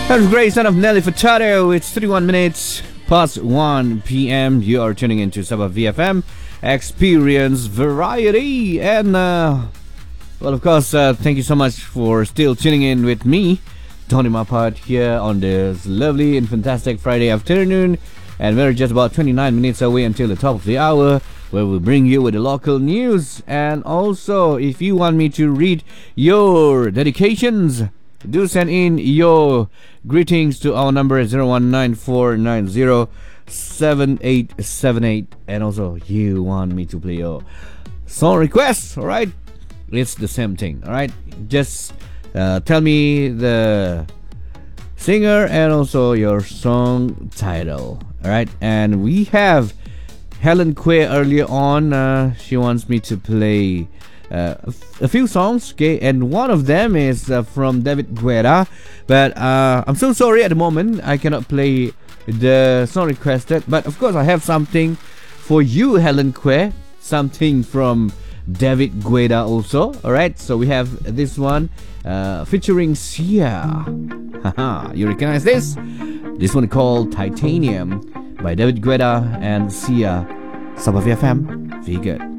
That was great, son of Nelly Furtado. It's 31 minutes past 1 p.m. You are tuning into Sabah VFM Experience Variety. And, well, of course, thank you so much for still tuning in with me, Tony Mapat, here on this lovely and fantastic Friday afternoon. And we're just about 29 minutes away until the top of the hour, where we'll bring you with the local news. And also, if you want me to read your dedications, do send in your greetings to our number 01949078878. And also, you want me to play your song requests, alright? It's the same thing, alright? Just tell me the singer and also your song title, alright? And we have Helen Kwe earlier on. She wants me to play a few songs, okay, and one of them is from David Guetta, but I'm so sorry at the moment I cannot play the song requested, but of course I have something for you, Helen Kwe, something from David Guetta also. Alright, so we have this one featuring Sia. Haha, you recognize this? This one called Titanium by David Guetta and Sia. Sabah VFM, be good.